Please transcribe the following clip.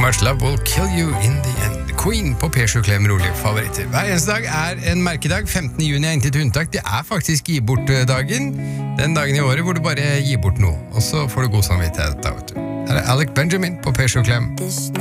much love will kill you in the end. Queen på P7 Klem rolige favoritter. Hver eneste dag en merkedag. 15. juni er inntil unntak. Det faktisk gi bort-dagen. Den dagen i året hvor du bare gir bort noe. Og så får du god samvittighet da, vet du. Her Alec Benjamin på P7 Klem.